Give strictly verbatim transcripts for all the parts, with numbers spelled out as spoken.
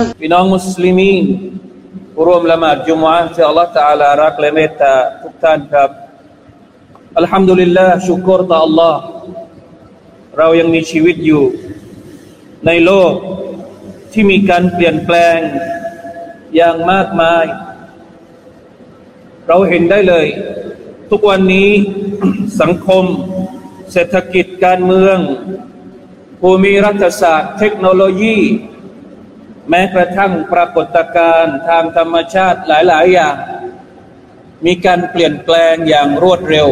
พี่น้องมุสลิมีนร่วมละหมาดจุมอะห์ที่อัลเลาะห์ตะอาลารักและเมตตาทุกท่านครับอัลฮัมดุลิลลาห์ชุกรต่ออัลลอฮ์เรายังมีชีวิตอยู่ในโลกที่มีการเปลี่ยนแปลงอย่างมากมายเราเห็นได้เลยทุกวันนี้ สังคมเศรษฐกิจการเมืองภูมิรัฐศาสตร์เทคโนโลยีแม้กระทั่งปรากฏการณ์ทางธรรมชาติหลายๆอย่างมีการเปลี่ยนแปลงอย่างรวดเร็ว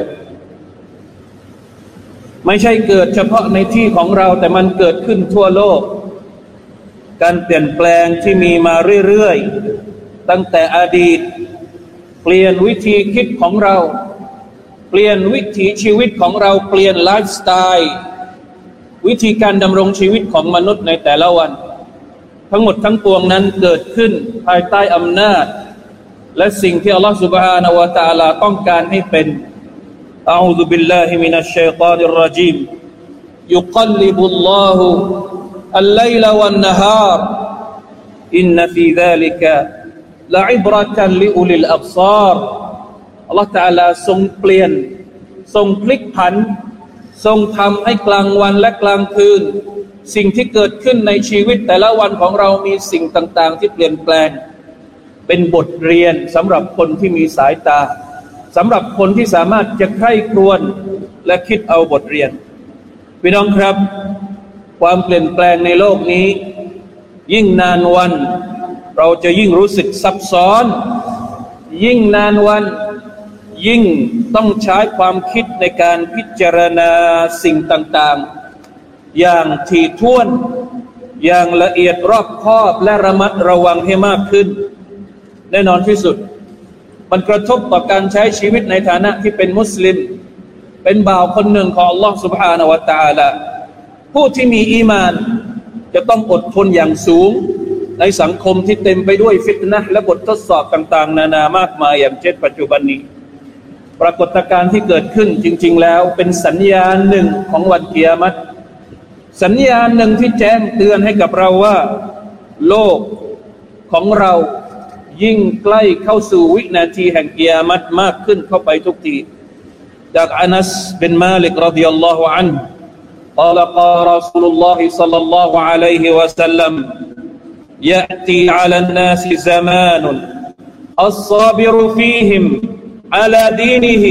ไม่ใช่เกิดเฉพาะในที่ของเราแต่มันเกิดขึ้นทั่วโลกการเปลี่ยนแปลงที่มีมาเรื่อยๆตั้งแต่อดีตเปลี่ยนวิธีคิดของเราเปลี่ยนวิถีชีวิตของเราเปลี่ยนไลฟ์สไตล์วิธีการดำรงชีวิตของมนุษย์ในแต่ละวันทั้งหมดทั้งปวงนั้นเกิดขึ้นภายใต้อำนาจและสิ่งที่อัลลอฮฺ سبحانه และ تعالى ต้องการให้เป็นอะอูซุบิลลาฮิมินัชชัยฏอนิรเราะญีมยุกัลลิบุลลอฮุอัลไลลวันนะฮาร์อินนฟีซาลิกะละอิบเราะตันลิอุลิลอับศารอัลลอฮฺ تعالى ทรงเปลี่ยนทรงพลิกผันทรงทำให้กลางวันและกลางคืนสิ่งที่เกิดขึ้นในชีวิตแต่ละวันของเรามีสิ่งต่างๆที่เปลี่ยนแปลงเป็นบทเรียนสำหรับคนที่มีสายตาสำหรับคนที่สามารถจะใคร่ครวญและคิดเอาบทเรียนพี่น้องครับความเปลี่ยนแปลงในโลกนี้ยิ่งนานวันเราจะยิ่งรู้สึกซับซ้อนยิ่งนานวันยิ่งต้องใช้ความคิดในการพิจารณาสิ่งต่างๆอย่างถี่ถ้วนอย่างละเอียดรอบคอบและระมัดระวังให้มากขึ้นแน่นอนที่สุดมันกระทบต่อการใช้ชีวิตในฐานะที่เป็นมุสลิมเป็นบ่าวคนหนึ่งของ Allah سبحانه และ تعالى ผู้ที่มีอีหม่านจะต้องอดทนอย่างสูงในสังคมที่เต็มไปด้วยฟิตนะห์และบททดสอบต่างๆนานามากมายอย่างเช่นปัจจุบันนี้ปรากฏการณ์ที่เกิดขึ้นจริงๆแล้วเป็นสัญญาณหนึ่งของวันกิยามะฮ์สัญญาณหนึ่งที่แจ้งเตือนให้กับเราว่าโลกของเรายิ่งใกล้เข้าสู่วินาทีแห่งกิยามะฮ์มากขึ้นเข้าไปทุกทีจากอานัสบินมาลิกรอฎิยัลลอฮุอันฮุ قال قال رسول الله صلى الله عليه وسلم يأتي على الناس زمان الصابر فيهم على دينه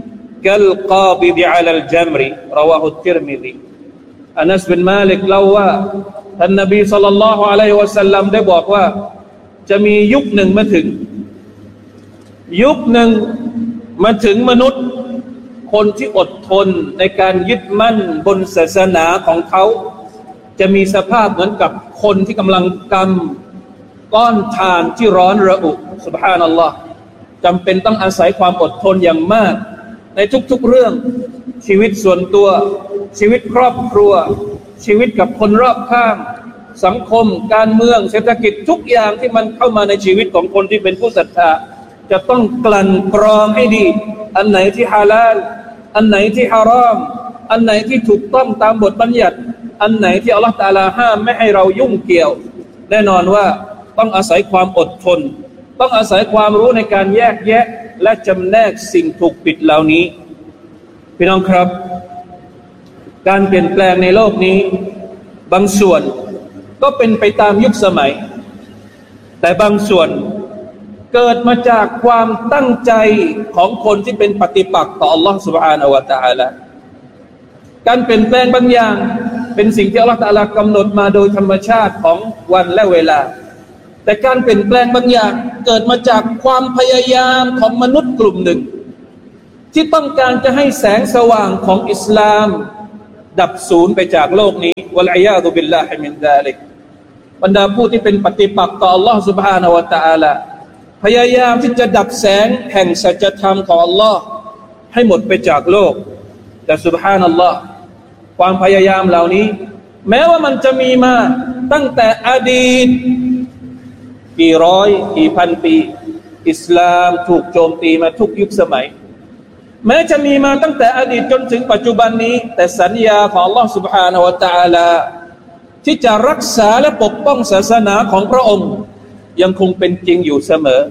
كالقابض على الجمر رواه الترمذي อานัสบินมาลิกเล่าว่าท่านนบีศ็อลลัลลอฮุอะลัยฮิวะซัลลัมได้บอกว่าจะมียุคหนึ่งมาถึงยุคหนึ่งมาถึงมนุษย์คนที่อดทนในการยึดมั่นบนศาสนาของเขาจะมีสภาพเหมือนกับคนที่กำลังกำก้อนถ่านที่ร้อนระอุซุบฮานัลลอฮ์จำเป็นต้องอาศัยความอดทนอย่างมากในทุกๆเรื่องชีวิตส่วนตัวชีวิตครอบครัวชีวิตกับคนรอบข้างสังคมการเมืองเศรษฐกิจทุกอย่างที่มันเข้ามาในชีวิตของคนที่เป็นผู้ศรัทธาจะต้องกลั่นกรองให้ดีอันไหนที่ฮาลาลอันไหนที่ฮารอมอันไหนที่ถูกต้องตามบทบัญญัติอันไหนที่อัลเลาะห์ตะอาลาห้ามไม่ให้เรายุ่งเกี่ยวแน่นอนว่าต้องอาศัยความอดทนต้องอาศัยความรู้ในการแยกแยะและจำแนกสิ่งถูกผิดเหล่านี้พี่น้องครับการเปลี่ยนแปลงในโลกนี้บางส่วนก็เป็นไปตามยุคสมัยแต่บางส่วนเกิดมาจากความตั้งใจของคนที่เป็นปฏิปักษ์ต่อ Allah Subhanahu wa Taala การเปลี่ยนแปลงบางอย่างเป็นสิ่งที่ Allah Taala กำหนดมาโดยธรรมชาติของวันและเวลาแต่การเปลี่ยนแปลงบางอย่างเกิดมาจากความพยายามของมนุษย์กลุ่มหนึ่งที่ต้องการจะให้แสงสว่างของอิสลามดับสูญไปจากโลกนี้วัลอียาซุบิลลาฮิมินซาลิกบรรดาผู้ที่เป็นปฏิปักษ์ต่อ Allah Subhanahu wa Taala พยายามที่จะดับแสงแห่งสัจธรรมของ Allah ให้หมดไปจากโลกแต่ Subhanallah ความพยายามเหล่านี้แม้ว่ามันจะมีมาตั้งแต่อดีตกี่ร้อยกี่พันปีอิสลามถูกโจมตีมาทุกยุคสมัยแม้จะมีมาตั้งแต่อดีตจนถึงปัจจุบันนี้แต่สัญญาของ Allah Subhanahu wa Taala ที่จะรักษาและปกป้องศาสนาของพระองค์ยังคงเป็นจริงอยู่เสมอ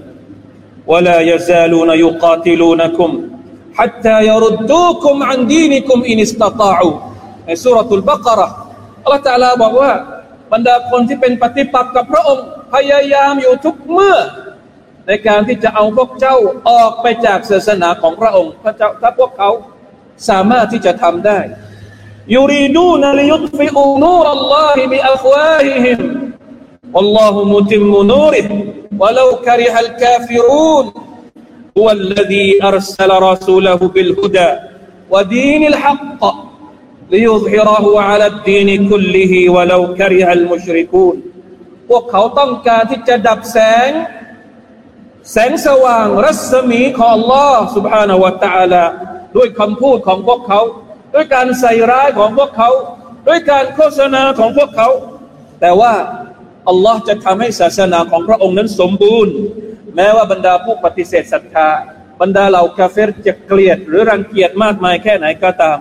ولا يزالون يقاتلونكم حتى يردوكم عن دينكم إن استطاعوا ในซูเราะตุลบะเกาะเราะห์อัลเลาะห์ตะอาลาบอกว่าบรรดาคนที่เป็นปฏิปักษ์กับพระองค์พยายามอยู่ทุกเมื่อในการที่จะเอาพวกเจ้าออกไปจากศาสนาของพระองค์พระเจ้าถ้าพวกเขาสามารถที่จะทำได้ยูรีดูนลิยุตฟิอูนูรัลลอฮิบิอัฟวาฮิฮิมวัลลอฮุมุติมมุนูริฮิวะลาคริฮัลกาฟิรูนฮุวัลลซีอัรซะลรอซูละฮูบิลฮุดาวะดีนิลฮักกลิยุซิเราะฮูอะลาดดีนคุลลิฮิวะลาคริฮัลมุชริกูนพวกเขาต้องการที่จะดับแสงแสงสว่างรัศมีของ Allah سبحانه และ تعالى ด้วยคำพูดของพวกเขาด้วยการใส่ร้ายของพวกเขาด้วยการโฆษณาของพวกเขาแต่ว่า Allah จะทำให้ศาสนาของพระองค์นั้นสมบูรณ์แม้ว่าบรรดาผู้ปฏิเสธศรัทธาบรรดาเหล่ากาเฟรจะเกลียดหรือรังเกียจมากมายแค่ไหนก็ตาม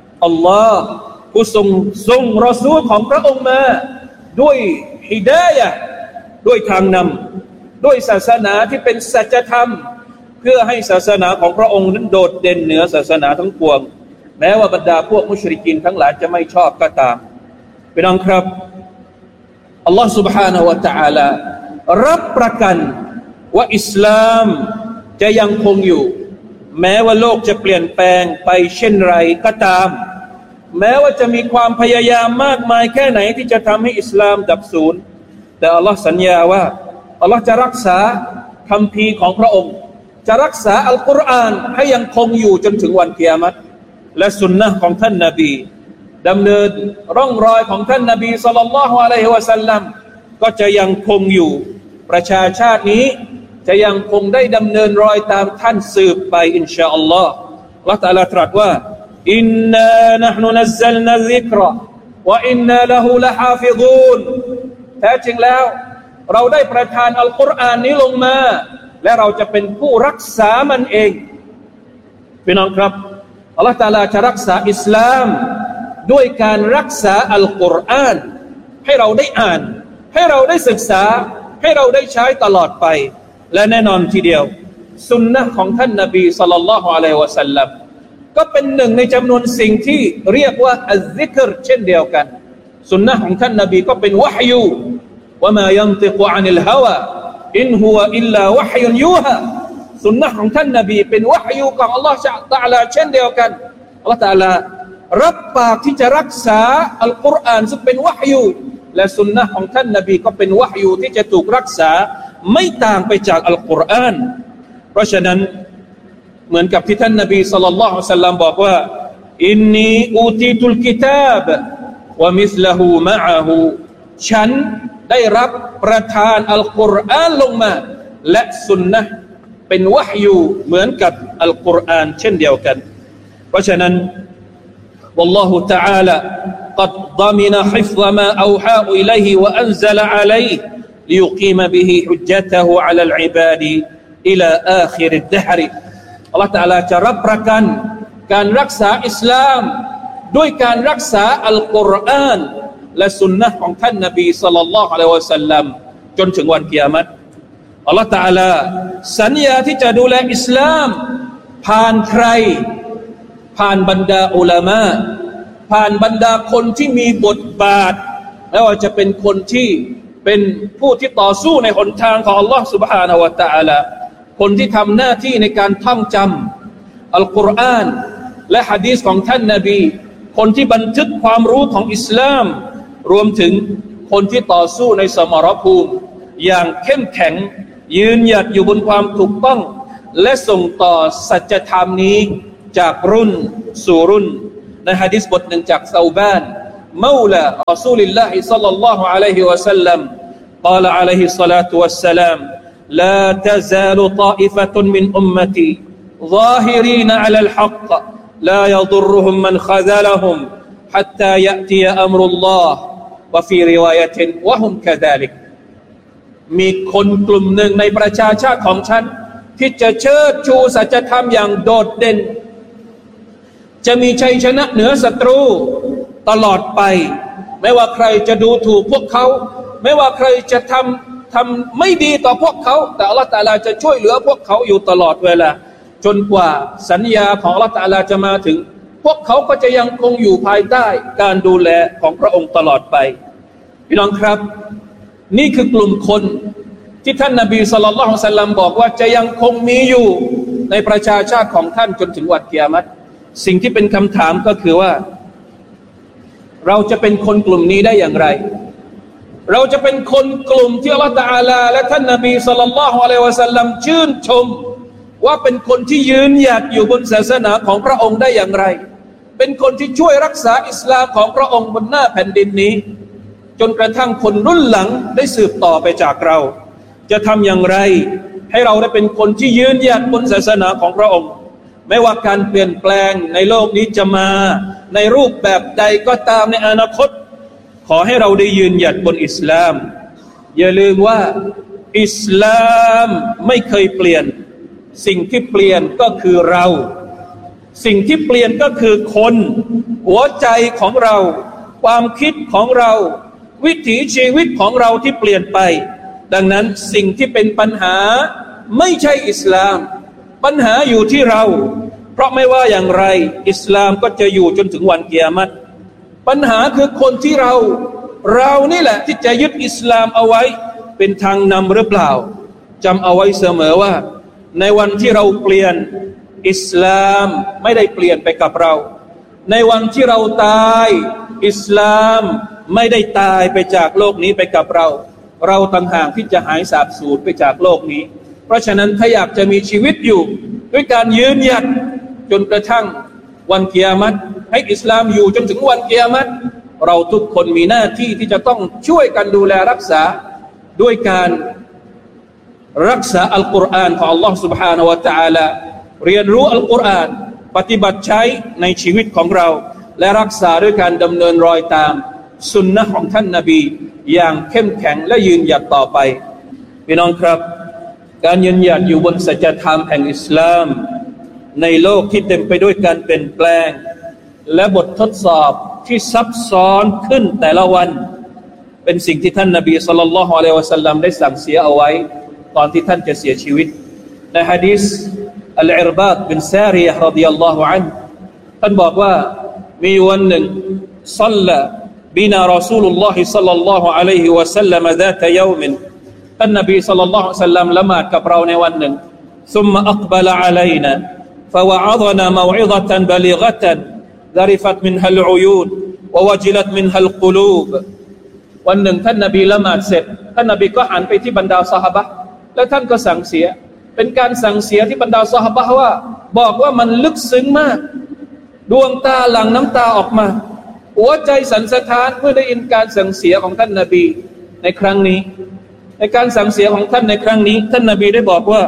Allah ผู้ทรงส่งรอซูลของพระองค์มาด้วยฮิดายะห์ด้วยทางนำด้วยศาสนาที่เป็นสัจธรรมเพื่อให้ศาสนาของพระองค์นั้นโดดเด่นเหนือศาสนาทั้งปวงแม้ว่าบรรดาพวกมุชริกีนทั้งหลายจะไม่ชอบก็ตามพี่น้องครับอัลลอฮฺ سبحانه และ تعالى รับประกันว่าอิสลามจะยังคงอยู่แม้ว่าโลกจะเปลี่ยนแปลงไปเช่นไรก็ตามแม้ว่าจะมีความพยายามมากมายแค่ไหนที่จะทำให้อิสลามดับสูญแต่อัลลอฮฺสัญญาว่าอัลลอฮฺจะรักษาคัมภีร์ของพระองค์จะรักษาอัลกุรอานให้ยังคงอยู่จนถึงวันกิยามะฮ์และสุนนะห์ของท่านนบีดำเนินร่องรอยของท่านนบีศ็อลลัลลอฮุอะลัยฮิวะซัลลัมก็จะยังคงอยู่ประชาชาตินี้จะยังคงได้ดำเนินรอยตามท่านสืบไปอินชาอัลลอฮ์อัลลอฮฺตะอาลาตรัสว่าอินนานะห์นุนัซซัลนาซิกรวะอินนาละฮูละฮาฟิซูนแท้จริงแล้วเราได้ประทานอัลกุรอานนี้ลงมาและเราจะเป็นผู้รักษามันเองพี่น้องครับอัลลอฮฺตะอาลาจะรักษาอิสลามด้วยการรักษาอัลกุรอานให้เราได้อ่านให้เราได้ศึกษาให้เราได้ใช้ตลอดไปและแน่นอนทีเดียวสุนนะห์ของท่านนบีศ็อลลัลลอฮุอะลัยฮิวะซัลลัมก็เป็นหนึ่งในจำนวนสิ่งที่เรียกว่าอัซซิกรเช่นเดียวกันสุนนะห์ของท่านนบีก็เป็นวะฮยูوما ينطق عن الهوى إن هو إلا وحي يوحى สุนนะห์ของท่านนบีเป็นวะฮยูของอัลลอฮฺตะอาลาเช่นเดียวกันอัลลอฮฺตะอาลารับปากที่จะรักษาอัลกุรอานซึ่งเป็นวะฮยูและสุนนะห์ของท่านนบีก็เป็นวะฮยูที่จะถูกรักษาไม่ต่างไปจากอัลกุรอานเพราะฉะนั้นเหมือนกับที่ท่านนบีศ็อลลัลลอฮุอะลัยฮิวะซัลลัมบอกว่าอินนีอูตีตุลกิตาบวะมิสละฮูมะอะฮูฉันได้รับประทานอัลกุรอานลงมาและสุนนะห์เป็นวะฮยูเหมือนกับอัลกุรอานเช่นเดียวกันเพราะฉะนั้นوالله تعالى قد ضمن حفظ ما أوحى إليه وأنزل عليه ليقيم به حجته على العباد إلى آخر الدهر الله تعالى จะรับประกันการรักษาอิสลามด้วยการรักษาอัลกุรอานและสุนนะห์ของท่านนบีศ็อลลัลลอฮุอะลัยฮิวะซัลลัมจนถึงวันกิยามะฮ์อัลเลาะห์ตะอาลาสัญญาที่จะดูแลอิสลามผ่านใครผ่านบรรดาอุลามะผ่านบรรดาคนที่มีบทบาทไม่ว่าจะเป็นคนที่เป็นผู้ที่ต่อสู้ในหนทางของอัลลอฮ์ سبحانه และ تعالى คนที่ทำหน้าที่ในการท่องจำอัลกุรอานและหะดีษของท่านนบีคนที่บันทึกความรู้ของอิสลามรวมถึงคนที่ต่อสู้ในสมรภูมิอย่างเข้มแข็งยืนหยัดอยู่บนความถูกต้องและส่งต่อสัจธรรมนี้จากรุ่นสู่รุ่นในหะดีษบทหนึ่งจากซาบานเมาลารอซูลิลลาฮิศ็อลลัลลอฮุอะลัยฮิวะซัลลัม قال عليه الصلاة والسلام لا تزال طائفة من أمتي ظاهرين على الحق لا يضرهم من خذلهم حتى يأتي أمر الله وفي رواية وهم كذلك มีคนกลุ่มหนึ่งในประชาชาติของฉันที่จะเชิดชูสัจธรรมอย่างโดดเด่นจะมีชัยชนะเหนือศัตรูตลอดไปไม่ว่าใครจะดูถูกพวกเขาไม่ว่าใครจะทำทำไม่ดีต่อพวกเขาแต่อัลเลาะห์ตะอาลาจะช่วยเหลือพวกเขาอยู่ตลอดเวลาจนกว่าสัญญาของอัลเลาะห์ตะอาลาจะมาถึงพวกเขาก็จะยังคงอยู่ภายใต้การดูแลของพระองค์ตลอดไปพี่น้องครับนี่คือกลุ่มคนที่ท่านนบีศ็อลลัลลอฮุอะลัยฮิวะซัลลัมบอกว่าจะยังคงมีอยู่ในประชาชาติของท่านจนถึงวันกิยามะฮ์สิ่งที่เป็นคำถามก็คือว่าเราจะเป็นคนกลุ่มนี้ได้อย่างไรเราจะเป็นคนกลุ่มที่อัลเลาะห์ตะอาลาและท่านนบีศ็อลลัลลอฮุอะลัยฮิวะซัลลัมชื่นชมว่าเป็นคนที่ยืนหยัดอยู่บนศาสนาของพระองค์ได้อย่างไรเป็นคนที่ช่วยรักษาอิสลามของพระองค์บนหน้าแผ่นดินนี้จนกระทั่งคนรุ่นหลังได้สืบต่อไปจากเราจะทำอย่างไรให้เราได้เป็นคนที่ยืนหยัดบนศาสนาของพระองค์ไม่ว่าการเปลี่ยนแปลงในโลกนี้จะมาในรูปแบบใดก็ตามในอนาคตขอให้เราได้ยืนหยัดบนอิสลามอย่าลืมว่าอิสลามไม่เคยเปลี่ยนสิ่งที่เปลี่ยนก็คือเราสิ่งที่เปลี่ยนก็คือคนหัวใจของเราความคิดของเราวิถีชีวิตของเราที่เปลี่ยนไปดังนั้นสิ่งที่เป็นปัญหาไม่ใช่อิสลามปัญหาอยู่ที่เราเพราะไม่ว่าอย่างไรอิสลามก็จะอยู่จนถึงวันกิยามะฮ์ปัญหาคือคนที่เราเรานี่แหละที่จะยึดอิสลามเอาไว้เป็นทางนำหรือเปล่าจำเอาไว้เสมอว่าในวันที่เราเปลี่ยนอิสลามไม่ได้เปลี่ยนไปกับเราในวันที่เราตายอิสลามไม่ได้ตายไปจากโลกนี้ไปกับเราเราต่างหากที่จะหายสาบสูญไปจากโลกนี้เพราะฉะนั้นถ้าอยากจะมีชีวิตอยู่ด้วยการยืนหยัดจนกระทั่งวันกิยามะฮ์ให้อิสลามอยู่จนถึงวันกิยามะฮ์เราทุกคนมีหน้าที่ที่จะต้องช่วยกันดูแลรักษาด้วยการรักษาอัลกุรอานของ Allah سبحانه และ تعالى เรียนรู้อัลกุรอานปฏิบัติใช้ในชีวิตของเราและรักษาด้วยการดำเนินรอยตามสุนนะของท่านนบีอย่างเข้มแข็งและยืนหยัดต่อไปพี่น้องครับการยืนหยัดอยู่บนสัจธรรมแห่งอิสลามในโลกที่เต็มไปด้วยการเปลี่ยนแปลงและบททดสอบที่ซับซ้อนขึ้นแต่ละวันเป็นสิ่งที่ท่านนบีศ็อลลัลลอฮุอะลัยฮิวะซัลลัมได้สั่งเสียเอาไว้ตอนที่ท่านจะเสียชีวิตในหะดีษอัลอิรบาดบินซาริยะฮ์รอฎิยัลลอฮุอันฮุท่านบอกว่ามีวันหนึ่งศ็อลลาบินารอซูลุลลอฮิศ็อลลัลลอฮุอะลัยฮิวะซัลลัมซาตะยอมินท่านนบีศ็อลลัลลอฮุอะลัยฮิวะซัลลัมละหมาดกับเราในวันหนึ่ง ثم أقبل علينا فوعظنا موعظة بليغة ذرفت منها العيون ووجلت منها القلوب วันหนึ่งท่านนบีละหมาดเสร็จท่านนบีก็หันไปที่บรรดาซอฮาบะห์และท่านก็สั่งเสียเป็นการสั่งเสียที่บรรดาซอฮาบะห์ว่าบอกว่ามันลึกซึ้งมากดวงตาหลั่งน้ำตาออกมาหัวใจสั่นสะท้านเมื่อได้ยินการสั่งเสียของท่านนบีในครั้งนี้ในการสั่งเสียของท่านในครั้งนี้ท่านนบีได้บอกว่า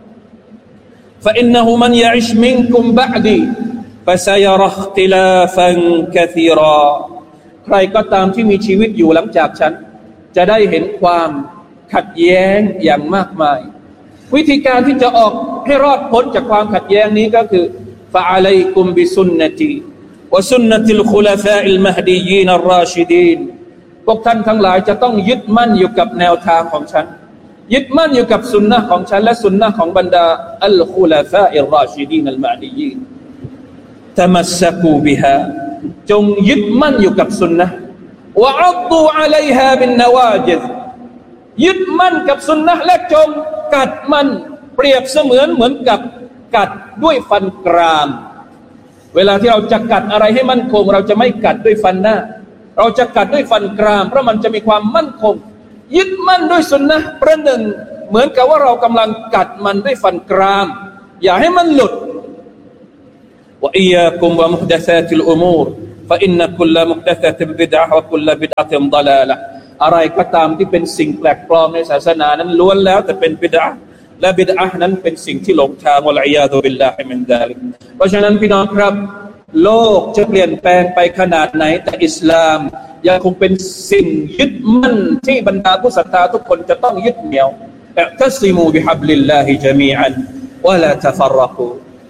فإنه من يعش منكم بعدي فسيرى اختلافا كثيرا ใครก็ตามที่มีชีวิตอยู่หลังจากฉันจะได้เห็นความขัดแย้งอย่างมากมายวิธีการที่จะออกให้รอดพ้นจากความขัดแย้งนี้ก็คือฟะอะลัยกุมบิสุนนะตีวะสุนนะติลคุลาฟาอิลมะฮดียีนอัรราชิดีนพวกท่านทั้งหลายจะต้องยึดมั่นอยู่กับแนวทางของฉันยึดมั่นอยู่กับสุนนะของฉันและสุนนะของบรรดาอัลคุลาฟาอิลราชิดีนอัลมะฮดียีนตะมัสซะกูบิฮาจงยึดมั่นอยู่กับสุนนะวะอัฎดูอะลัยฮาบินนวาจิซยึดมั่นกับสุนนะและจงกัดมันเปรียบเสมือนเหมือนกับกัดด้วยฟันกรามเวลาที่เราจะกัดอะไรให้มั่นคงเราจะไม่กัดด้วยฟันหน้าเราจะกัดด้วยฟันกรามเพราะมันจะมีความมั่นคงยึดมั่นด้วยสุนนะประหนึ่งเหมือนกับว่าเรากำลังกัดมันด้วยฟันกรามอย่าให้มันหลุดวะอียากุมวะมุฮดะซาติลอุมูรฟะอินนะกุลละมุฮดะซาตินบิดอะฮ์วะกุลละบิดอะตินฎอลาละห์อะไรก็ตามที่เป็นสิ่งแปลกปลอมในศาสนานั้นล้วนแล้วแต่เป็นบิดอะห์และบิดอะห์นั้นเป็นสิ่งที่หลงทางวะลัยยาซุบิลลาฮิมินซาลิกเพราะฉะนั้นพี่น้องครับโลกจะเปลี่ยนแปลงไปขนาดไหนแต่อิสลามยังคงเป็นสิ่งยึดมั่นที่บรรดาผู้ศรัทธาทุกคนจะต้องยึดเหนี่ยวอิอ์ตัซิมูบิฮับลิลลาฮิญะมีอันวะลาตะฟัรรกู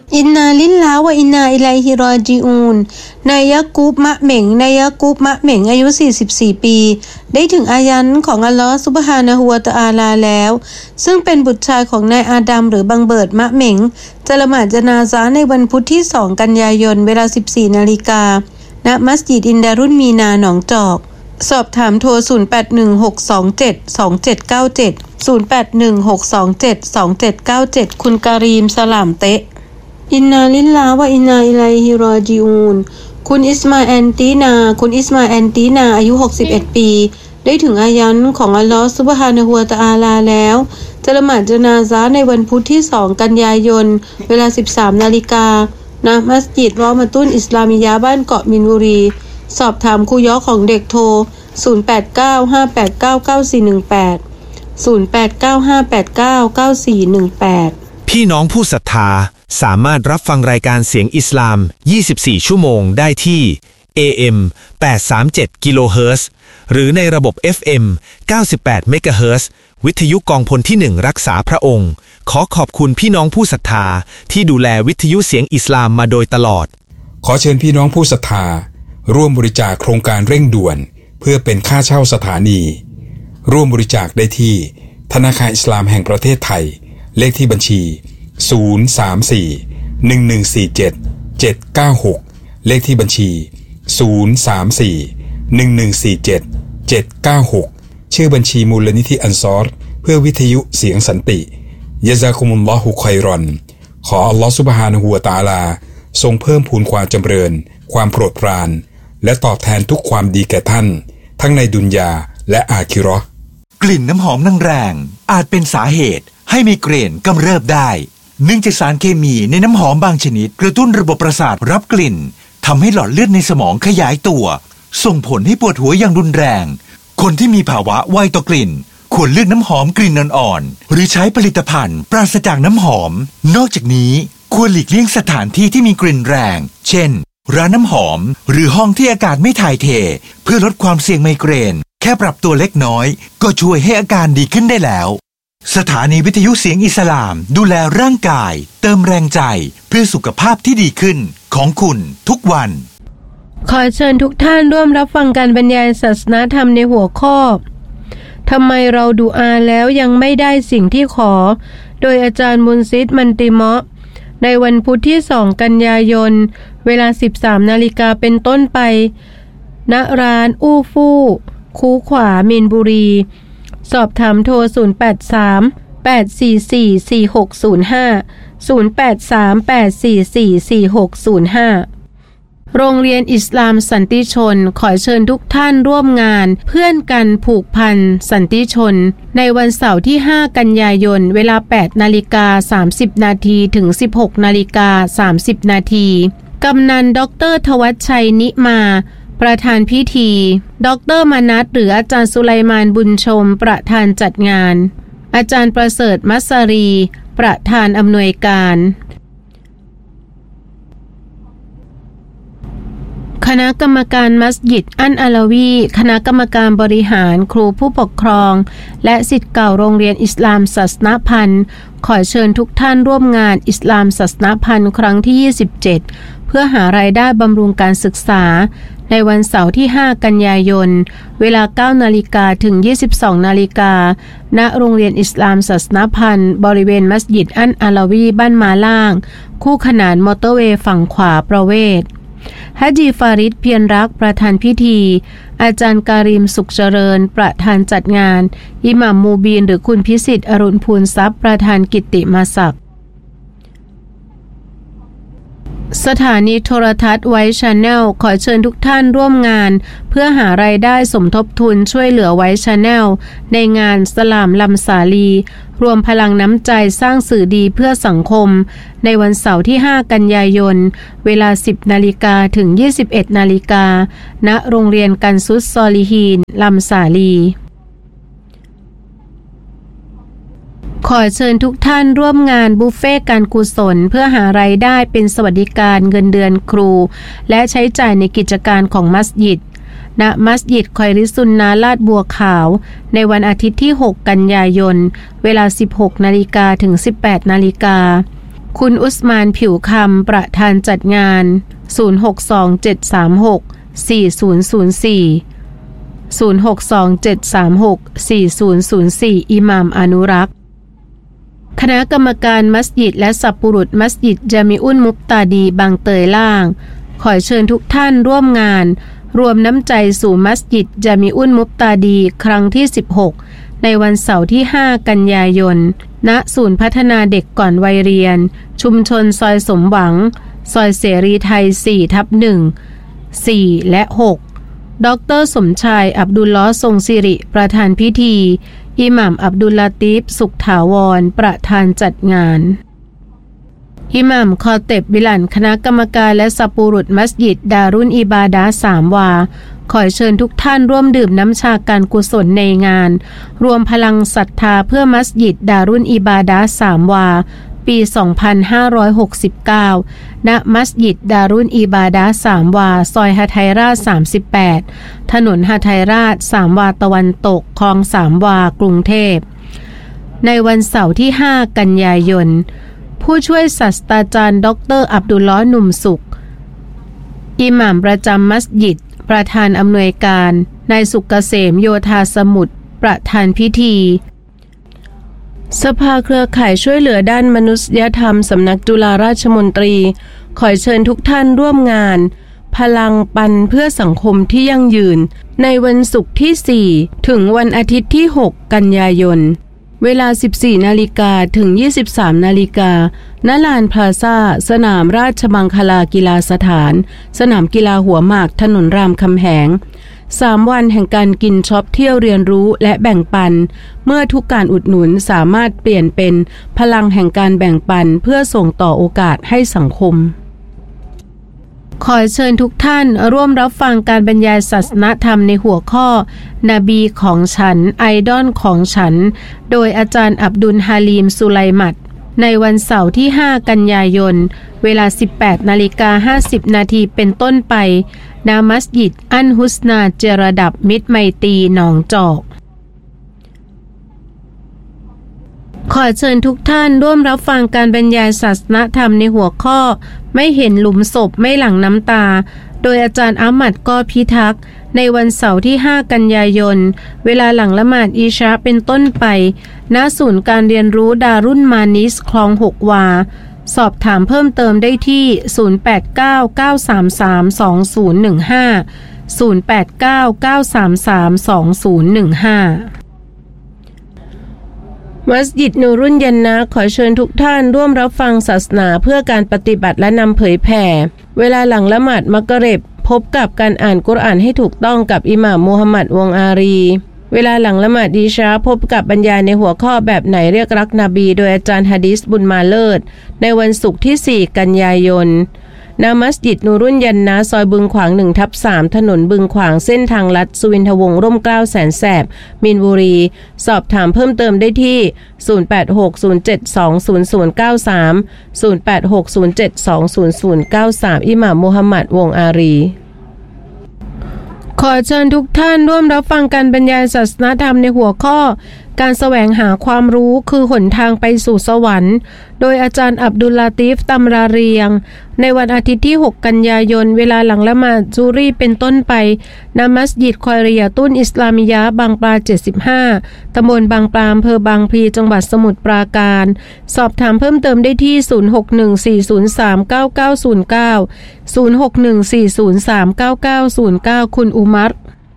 อินนาลิลลาฮ์วะอินนาอิลัยฮิรอญิอูนนายยะกูบมะเหม่งนายยะกูบมะเหม่งอายุสี่สิบสี่ปีได้ถึงอายันของอัลลอฮฺซุบฮานะฮูวะตะอาลาแล้วซึ่งเป็นบุตรชายของนายอาดัมหรือบังเบิดมะเหม่งจะละหมาดญะนาซะห์ในวันพุธที่สองกันยายนเวลา สิบสี่นาฬิกา ณมัสยิดอินดารุนมีนาหนองจอกสอบถามโทรศูนย์ แปด หนึ่ง หก สอง เจ็ด สอง เจ็ด เก้า เจ็ด ศูนย์ แปด หนึ่ง หก สอง เจ็ด สอง เจ็ด เก้า เจ็ดคุณการีมสลามเตะอินนาลิลลาฮ์วะอินนาอิลัยฮิรอญิอูนคุณอิสมาแอนตีนาคุณอิสมาแอนตีนาอายุหกสิบเอ็ดปีได้ถึงอายันของอัลลอฮฺซุบฮานะฮูวะตะอาลาแล้วจะละหมาดญะนาซะห์ในวันพุธที่สองกันยายนเวลา สิบสามนาฬิกา ณมัสยิดรอมะตุนอิสลามิยะห์บ้านเกาะมินบุรีสอบถามครูย้อของเด็กโทรศูนย์ แปด เก้า ห้า แปด เก้า เก้า สี่ หนึ่ง แปด ศูนย์ แปด เก้า ห้า แปด เก้า เก้า สี่ หนึ่ง แปดพี่น้องผู้ศรัทธาสามารถรับฟังรายการเสียงอิสลามยี่สิบสี่ชั่วโมงได้ที่ เอ เอ็ม แปดร้อยสามสิบเจ็ด กิโลเฮิรตซ์หรือในระบบ เอฟ เอ็ม เก้าสิบแปด เมกะเฮิรตซ์วิทยุกองพลที่หนึ่งรักษาพระองค์ขอขอบคุณพี่น้องผู้ศรัทธาที่ดูแลวิทยุเสียงอิสลามมาโดยตลอดขอเชิญพี่น้องผู้ศรัทธาร่วมบริจาคโครงการเร่งด่วนเพื่อเป็นค่าเช่าสถานีร่วมบริจาคได้ที่ธนาคารอิสลามแห่งประเทศไทยเลขที่บัญชีศูนย์ สาม สี่ หนึ่ง หนึ่ง สี่ เจ็ด เจ็ด เก้า หกเลขที่บัญชีศูนย์ สาม สี่ หนึ่ง หนึ่ง สี่ เจ็ด เจ็ด เก้า หกชื่อบัญชีมูลนิธิอันซอรเพื่อวิทยุเสียงสันติยะซากุมุลลอฮุค็อยรอนขออัลลอฮฺซุบฮานะฮูวะตะอาลาทรงเพิ่มพูนความจำเริญความโปรดปรานและตอบแทนทุกความดีแก่ท่านทั้งในดุนยาและอาคิเราะห์กลิ่นน้ำหอมแรงๆอาจเป็นสาเหตุให้ไมเกรนกำเริบได้เนื่องจากสารเคมีในน้ำหอมบางชนิดกระตุ้นระบบประสาทรับกลิ่นทำให้หลอดเลือดในสมองขยายตัวส่งผลให้ปวดหัวอย่างรุนแรงคนที่มีภาวะไวต่อกลิ่นควรเลือกน้ำหอมกลิ่นอ่อนๆหรือใช้ผลิตภัณฑ์ปราศจากน้ำหอมนอกจากนี้ควรหลีกเลี่ยงสถานที่ที่มีกลิ่นแรงเช่นร้านน้ำหอมหรือห้องที่อากาศไม่ถ่ายเทเพื่อลดความเสี่ยงไมเกรนแค่ปรับตัวเล็กน้อยก็ช่วยให้อาการดีขึ้นได้แล้วสถานีวิทยุเสียงอิสลามดูแลร่างกายเติมแรงใจเพื่อสุขภาพที่ดีขึ้นของคุณทุกวันขอเชิญทุกท่านร่วมรับฟังการบรรยายศาสนธรรมในหัวข้อทำไมเราดุอาแล้วยังไม่ได้สิ่งที่ขอโดยอาจารย์มุนซิดมันติเมาะในวันพุธที่สองกันยายนเวลา สิบสามนาฬิกาเป็นต้นไปณร้านอู้ฟู่คูขวามีนบุรีสอบถามโทรศูนย์ แปด สาม แปด สี่ สี่ สี่ หก ศูนย์ ห้า ศูนย์ แปด สาม แปด สี่ สี่ สี่ หก ศูนย์ ห้าโรงเรียนอิสลามสันติชนขอเชิญทุกท่านร่วมงานเพื่อนกันผูกพันสันติชนในวันเสาร์ที่ห้ากันยายนเวลา แปดนาฬิกาสามสิบนาทีถึง สิบหกนาฬิกาสามสิบนาทีกำนันดร.ทวัชชัยนิมาประธานพิธีดร.มนัสหรืออาจารย์สุไลมานบุญชมประธานจัดงานอาจารย์ประเสริฐมัสรีประธานอำนวยการคณะกรรมการมัสยิดอันอาลาวีคณะกรรมการบริหารครูผู้ปกครองและศิษย์เก่าโรงเรียนอิสลามศาสนพันธ์ขอเชิญทุกท่านร่วมงานอิสลามศาสนพันธ์ครั้งที่ยี่สิบเจ็ดเพื่อหารายได้บำรุงการศึกษาในวันเสาร์ที่ห้ากันยายนเวลา เก้านาฬิกาถึง ยี่สิบสองนาฬิกาณโรงเรียนอิสลามศาสนพันธ์บริเวณมัสยิดอันอาลาวีบ้านมาล่างคู่ขนานมอเตอร์เวย์ฝั่งขวาประเวศฮะจีฟาริดเพียรรักประธานพิธีอาจารย์การิมสุขเจริญประธานจัดงานอิหม่ามมูบีนหรือคุณพิสิทธิ์อรุณพูนทรัพย์ประธานกิตติมศักดิ์สถานีโทรทัศน์ไวท์ชาแนลขอเชิญทุกท่านร่วมงานเพื่อหารายได้สมทบทุนช่วยเหลือไวท์ชาแนลในงานสลามลำสาลีรวมพลังน้ำใจสร้างสื่อดีเพื่อสังคมในวันเสาร์ที่ห้ากันยายนเวลา สิบนาฬิกาถึง ยี่สิบเอ็ดนาฬิกาณโรงเรียนกันซุสซอลิฮีนลำสาลีขอเชิญทุกท่านร่วมงานบุฟเฟ่การกุศลเพื่อหารายได้เป็นสวัสดิการเงินเดือนครูและใช้จ่ายในกิจการของมัสยิดณมัสยิดคอยริซุนนาลาดบัวขาวในวันอาทิตย์ที่หกกันยายนเวลา สิบหกนาฬิกาถึง สิบแปดนาฬิกาคุณอุสมานผิวคำประธานจัดงานศูนย์ หก สอง เจ็ด สาม หก สี่ ศูนย์ ศูนย์ สี่ ศูนย์ หก สอง เจ็ด สาม หก สี่ ศูนย์ ศูนย์ สี่ อิหม่ามอนุรักษ์คณะกรรมการมัสยิดและสัพปุรุษมัสยิดจามิอุลมุบตาดีบางเตยล่างขอเชิญทุกท่านร่วมงานรวมน้ำใจสู่มัสยิดจามิอุลมุบตาดีครั้งที่สิบหกในวันเสาร์ที่ห้ากันยายนณศูนย์พัฒนาเด็กก่อนวัยเรียนชุมชนซอยสมหวังซอยเสรีไทย สี่ทับหนึ่ง สี่ และ หก ดร.สมชายอับดุลลอฮ์ทรงสิริประธานพิธีอิหม่ามอับดุลลาตีฟสุขถาวรประธานจัดงานอิหม่ามคอเต็บบิลันคณะกรรมการและสัพปุรุษมัสยิดดารุนอิบาดะห์สามวาขอเชิญทุกท่านร่วมดื่มน้ำชาการกุศลในงานรวมพลังศรัทธาเพื่อมัสยิดดารุนอิบาดะห์สามวาปี สองพันห้าร้อยหกสิบเก้า ณ มัสยิดดารุนอิบาดะห์สามวาซอยหทัยราชสามสิบแปดถนนหทัยราชสามวาตะวันตกคลองสามวากรุงเทพในวันเสาร์ที่ห้ากันยายนผู้ช่วยศาสตราจารย์ดร.อับดุลลอฮ์หนุ่มสุขอิหม่ามประจำมัสยิดประธานอำนวยการนายสุกเกษมโยธาสมุทรประธานพิธีสภาเครือข่ายช่วยเหลือด้านมนุษยธรรมสำนักจุฬาราชมนตรีขอเชิญทุกท่านร่วมงานพลังปันเพื่อสังคมที่ยั่งยืนในวันศุกร์ที่สี่ถึงวันอาทิตย์ที่หกกันยายนเวลา สิบสี่ นาฬิกาถึง ยี่สิบสาม นาฬิกาณลานพลาซ่าสนามราชมังคลากีฬาสถานสนามกีฬาหัวหมากถนนรามคำแหงสามวันแห่งการกินช็อปเที่ยวเรียนรู้และแบ่งปันเมื่อทุกการอุดหนุนสามารถเปลี่ยนเป็นพลังแห่งการแบ่งปันเพื่อส่งต่อโอกาสให้สังคมขอเชิญทุกท่านร่วมรับฟังการบรรยายศาสนธรรมในหัวข้อนบีของฉันไอดอลของฉันโดยอาจารย์อับดุลฮาลีมสุไลมัดในวันเสาร์ที่ห้ากันยายนเวลา สิบแปด นาฬิกา ห้าสิบ นาทีเป็นต้นไปณมัสยิดอันฮุสนาเจรดับมิตรไมตรีหนองจอกขอเชิญทุกท่านร่วมรับฟังการบรรยายศาสนธรรมในหัวข้อไม่เห็นหลุมศพไม่หลั่งน้ำตาโดยอาจารย์อามัดก้อพิทักษ์ในวันเสาร์ที่ห้ากันยายนเวลาหลังละหมาดอิชาเป็นต้นไปณศูนย์การเรียนรู้ดารุนมานิสคลองหกวาสอบถามเพิ่มเติมได้ที่ศูนย์ แปด เก้า เก้า สาม สาม สอง ศูนย์ หนึ่ง ห้า ศูนย์ แปด เก้า เก้า สาม สาม สอง ศูนย์ หนึ่ง ห้ามัสยิดนูรุนยันนะขอเชิญทุกท่านร่วมรับฟังศาสนาเพื่อการปฏิบัติและนำเผยแผ่เวลาหลังละหมาดมักริบพบกับการอ่านกุรอานให้ถูกต้องกับอิหม่ามมูฮัมหมัดวงอารีเวลาหลังละหมาดอิชาพบกับบรรยายในหัวข้อแบบไหนเรียกรักนบีโดยอาจารย์ฮะดีษบุญมาเลิศในวันศุกร์ที่สี่กันยายนณมัสยิดนูรุนยันนะซอยบึงขวาง หนึ่งทับสาม ถนนบึงขวางเส้นทางลัดสุวินทวงศ์ร่มเกล้าแสนแสบมีนบุรีสอบถามเพิ่มเติมได้ที่ศูนย์ แปด หก ศูนย์ เจ็ด สอง ศูนย์ ศูนย์ เก้า สาม ศูนย์ แปด หก ศูนย์ เจ็ด สอง ศูนย์ ศูนย์ เก้า สามอิหม่ามมูฮัมหมัดวงอารีขอเชิญทุกท่านร่วมรับฟังการบรรยายศาสนธรรมในหัวข้อการแสวงหาความรู้คือหนทางไปสู่สวรรค์โดยอาจารย์อับดุลลาตีฟตัมราเรียงในวันอาทิตย์ที่หกกันยายนเวลาหลังละหมาดซูรีเป็นต้นไปณมัสยิดคอยริยะตุนอิสลามิยะห์บางปลาเจ็ดสิบห้าตำบลบางปลาอำเภอบางพลีจังหวัดสมุทรปราการสอบถามเพิ่มเติมได้ที่ศูนย์ หก หนึ่ง สี่ ศูนย์ สาม เก้า เก้า ศูนย์ เก้า ศูนย์ หก หนึ่ง สี่ ศูนย์ สาม เก้า เก้า ศูนย์ เก้าคุณอุมัร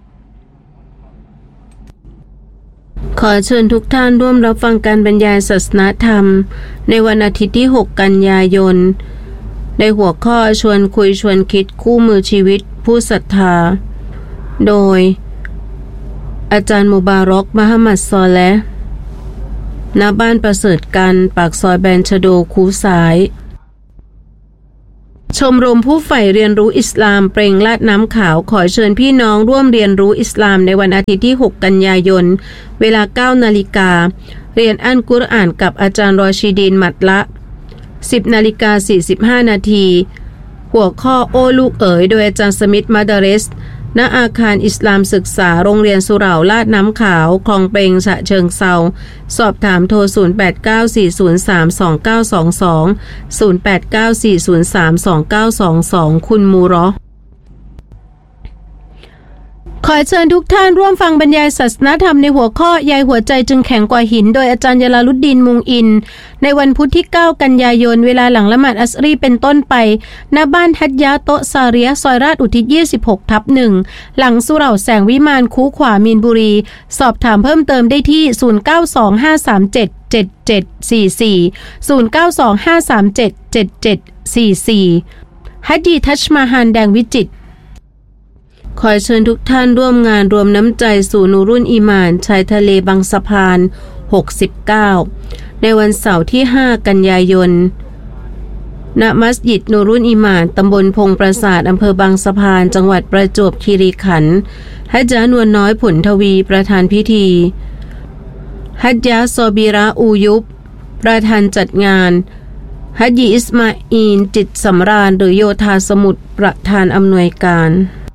ขอเชิญทุกท่านร่วมรับฟังการบรรยายศาสนธรรมในวันอาทิตย์ที่หกกันยายนในหัวข้อชวนคุยชวนคิดคู่มือชีวิตผู้ศรัทธาโดยอาจารย์มุบารอกมหมัดซอเลห์ณบ้านประเสริฐกันปากซอยแบนชโดคูสายชมรมผู้ใฝ่เรียนรู้อิสลามเปล่งลาดน้ำขาวขอเชิญพี่น้องร่วมเรียนรู้อิสลามในวันอาทิตย์ที่หกกันยายนเวลา เก้า นาฬิกาเรียนอัลกุรอานกับอาจารย์รอชีดีนมัดละ สิบ นาฬิกา สี่สิบห้า นาทีหัวข้อโอ้ลูกเอ๋ยโดยอาจารย์สมิธมาดาเรสณอาคารอิสลามศึกษาโรงเรียนสุเหร่าลาดน้ำขาวคลองเปงฉะเชิงเทราสอบถามโทรศูนย์ แปด เก้า สี่ ศูนย์ สาม สอง เก้า สอง สอง ศูนย์ แปด เก้า สี่ ศูนย์ สาม สอง เก้า สอง สองคุณมูรอขอเชิญทุกท่านร่วมฟังบรรยายศาสนธรรมในหัวข้อใยหัวใจจึงแข็งกว่าหินโดยอาจารย์ยาลาลุดดีนมุงอินในวันพุธที่เก้ากันยายนเวลาหลังละหมาดอัสรีเป็นต้นไปณบ้านฮัจญะโตะซาเรียซอยราชอุทิศ ยี่สิบหกทับหนึ่ง หลังสุเหร่าแสงวิมานคูขวามีนบุรีสอบถามเพิ่มเติมได้ที่ศูนย์ เก้า สอง ห้า สาม เจ็ด เจ็ด เจ็ด สี่ สี่ ศูนย์ เก้า สอง ห้า สาม เจ็ด เจ็ด เจ็ด สี่ สี่ฮัจญีทัชมาฮานแดงวิจิตรขอเชิญทุกท่านร่วมงานรวมน้ำใจสู่นูรุนอีหม่านชายทะเลบางสะพานหกสิบเก้าในวันเสาร์ที่ห้ากันยายนณมัสยิดนูรุนอีหม่านตำบลพงปราสาทอำเภอบางสะพานจังหวัดประจวบคีรีขันธ์ฮัจญะนวลน้อยผลทวีประธานพิธีฮัจญะซอบีระอูยุบประธานจัดงานฮัจญีอิสมาอีนจิตสำราญหรือโยธาสมุทรประธานอำนวยการ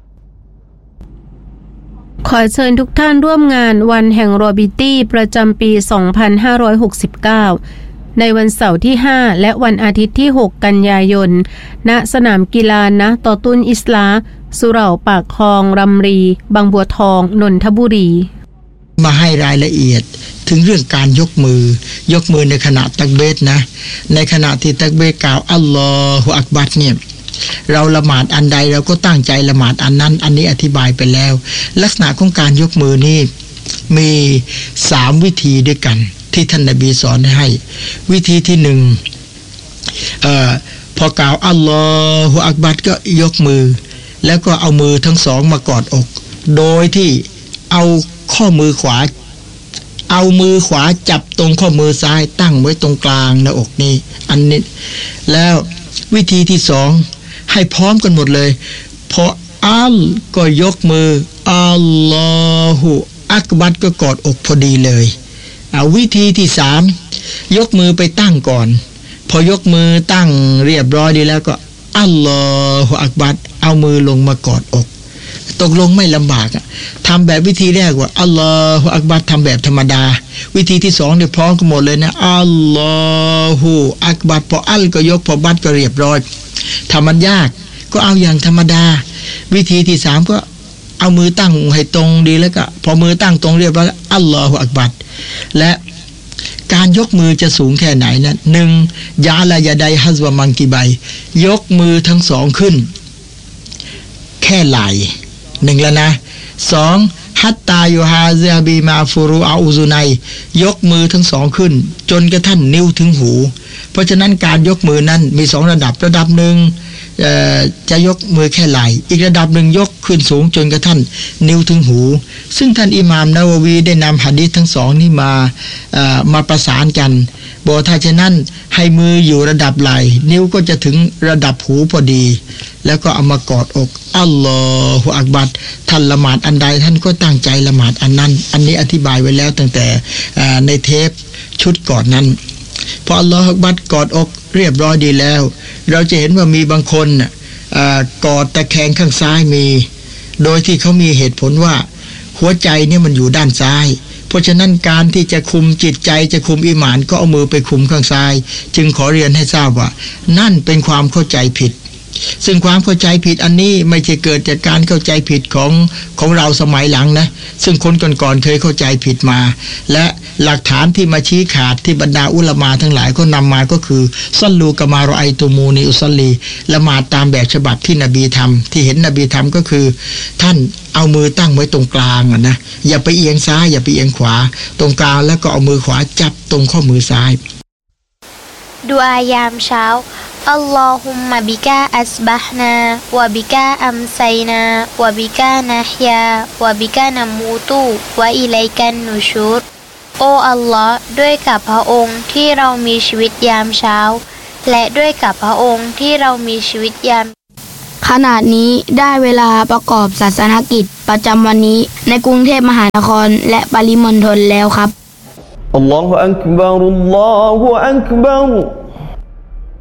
ขอเชิญทุกท่านร่วมงานวันแห่งโรบิตี้ประจำปี สองพันห้าร้อยหกสิบเก้า ในวันเสาร์ที่ ห้า และวันอาทิตย์ที่ หก กันยายน ณ สนามกีฬานะตอตุนอิสลาสุเหร่าปากคลองรำรีบางบัวทองนนทบุรีมาให้รายละเอียดถึงเรื่องการยกมือยกมือในขณะตักเบรนะในขณะที่ตักเบรกล่าวอัลลอฮุอักบัรเนี่ยเราละหมาดอันใดเราก็ตั้งใจละหมาดอันนั้นอันนี้อธิบายไปแล้วลักษณะของการยกมือนี่มีสามวิธีด้วยกันที่ท่านนบีสอนให้วิธีที่หนึ่งเอ่อพอกล่าวอัลลอฮุอักบัรก็ยกมือแล้วก็เอามือทั้งสองมากอดอกโดยที่เอาข้อมือขวาเอามือขวาจับตรงข้อมือซ้ายตั้งไว้ตรงกลางหน้าอกนี่อันนี้แล้ววิธีที่สองให้พร้อมกันหมดเลยพออัลก็ยกมืออัลลอฮุอักบัรก็กอดอกพอดีเลยเอาวิธีที่สามยกมือไปตั้งก่อนพอยกมือตั้งเรียบร้อยดีแล้วก็อัลลอฮุอักบัรเอามือลงมากอดอกตกลงไม่ลำบากอ่ะทำแบบวิธีแรกว่าอัลลอฮุอักบัรทำแบบธรรมดาวิธีที่สองเนี่ยพร้อมกันหมดเลยนะอัลลอฮุอักบัรพออัลก็ยกพอบัรก็เรียบร้อยถ้ามันยากก็เอาอย่างธรรมดาวิธีที่สามก็เอามือตั้งให้ตรงดีแล้วก็พอมือตั้งตรงเรียบร้อยอัลลอฮุอักบัรและการยกมือจะสูงแค่ไหนนะหนึ่งยาลายาไดฮัซวะมังกิบัยยกมือทั้งสองขึ้นแค่ไหล่หนึ่งแล้วนะสองฮัตตายูฮาซาบีมาฟูรูอาอูซุไนยกมือทั้งสองขึ้นจนกระทั่งนิ้วถึงหูเพราะฉะนั้นการยกมือนั้นมีสองระดับระดับหนึ่งจะยกมือแค่ไหล่อีกระดับหนึ่งยกขึ้นสูงจนกระทั่งนิ้วถึงหูซึ่งท่านอิหม่ามนาววีได้นำหะดีษทั้งสองนี้มามาประสานกันบอกถ้าฉะนั้นให้มืออยู่ระดับไหล่นิ้วก็จะถึงระดับหูพอดีแล้วก็เอามากอดอกอัลลอฮุอักบัรท่านละหมาดอันใดท่านก็ตั้งใจละหมาดอันนั้นอันนี้อธิบายไว้แล้วตั้งแต่ในเทปชุดก่อนนั้นพออัลลอฮฺอักบัรกอดอกเรียบร้อยดีแล้วเราจะเห็นว่ามีบางคนกอดตะแคงข้างซ้ายมีโดยที่เขามีเหตุผลว่าหัวใจเนี่ยมันอยู่ด้านซ้ายเพราะฉะนั้นการที่จะคุมจิตใจจะคุมอีหม่านก็เอามือไปคุมข้างซ้ายจึงขอเรียนให้ทราบว่านั่นเป็นความเข้าใจผิดซึ่งความเข้าใจผิดอันนี้ไม่ใช่เกิดจากการเข้าใจผิดของของเราสมัยหลังนะซึ่งคนก่อนๆเคยเข้าใจผิดมาและหลักฐานที่มาชี้ขาดที่บรรดาอุลามะทั้งหลายก็นำมาก็คือซัลลูกะมารอไอตุมูนีอุซัลลีละหมาดตามแบบฉบับที่นบีทำที่เห็นนบีทำก็คือท่านเอามือตั้งไว้ตรงกลางอ่ะนะอย่าไปเอียงซ้ายอย่าไปเอียงขวาตรงกลางแล้วก็เอามือขวาจับตรงข้อมือซ้ายดุอายามเช้าอัลลอฮุมมะบิกาอัสบะฮ์นาวะบิกาอัมไซนาวะบิกานะฮยาวะบิกานะมูตุวะอิลัยกันนุชูรโออัลลอฮ์ด้วยกับพระองค์ที่เรามีชีวิตยามเช้าและด้วยกับพระองค์ที่เรามีชีวิตยามขณะนี้ได้เวลาประกอบศาสนกิจประจำวันนี้ในกรุงเทพมหานครและปริมณฑลแล้วครับอัลลอฮุอักบัรอัลลอฮุอักบัร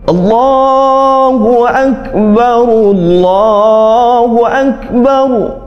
الله أكبر الله أكبر